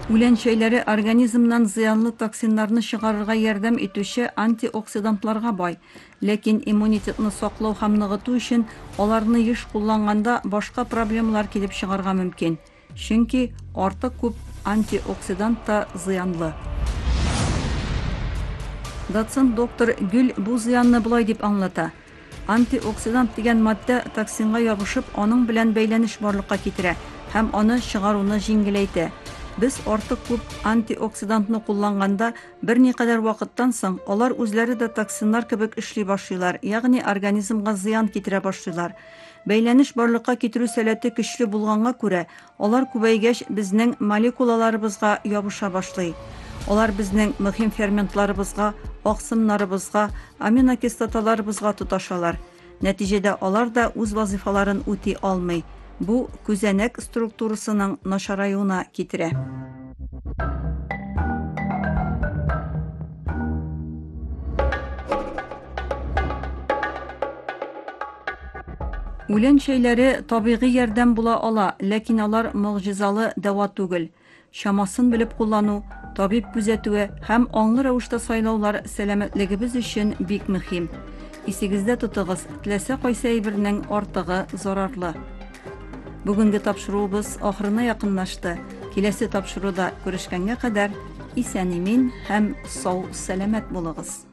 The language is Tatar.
Үлән чәйләре организмнан зыянлы токсиннарны чыгарырга ярдәм итүче антиоксидантларга бай, ләкин иммунитетны саклау һәм ныгыту өчен аларны еш кулланганда башка проблемалар килеп чыгарга мөмкин. Чөнки артык күп антиоксидант та зыянлы. Доцент доктор Гүл бу зыянны булай дип аңлата. Антиоксидант дигән матдә токсинга ябышып, аның белән бәйләнеш барлыкка китерә һәм аны чыгаруны җиңеләйтә. Без артык күп антиоксидантны кулланганда берникадәр вакыттан соң алар үзләре дә токсиннар кебек эшли башлыйлар, ягъни организмга зыян китерә башлыйлар. Бәйләнеш барлыкка китерү сәләте көчле булганга күрә, алар күбәйгәч безнең молекулаларыбызга ябыша башлый. Алар безнең мөһим ферментларыбызга, аксымнарыбызга, аминокислоталарыбызга тоташалар. Нәтиҗәдә алар да үз вазифаларын үти алмый. Бу күзәнәк структурасының начараюына китерә. Үлән чәйләре табигый ярдәм була ала, ләкин алар мөгъҗизалы дәва түгел. Чамасын белеп куллану, табиб күзәтүе һәм аңлы рәвештә сайлаулар сәламәтлегебез өчен бик мөһим. Исегездә тотыгыз, теләсә кайсы әйбернең артыгы зарарлы. Бүгенге тапшыруыбыз ахырына якынлашты. Киләсе тапшыруда күрешкәнгә кадәр исән-имин һәм сау сәламәт булыгыз.